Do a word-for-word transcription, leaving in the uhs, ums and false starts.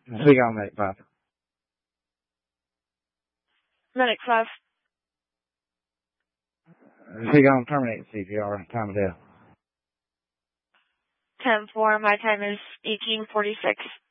Speak on Medic five. Medic five. Speak on terminate C P R. Time of death. ten four. My time is eighteen forty-six.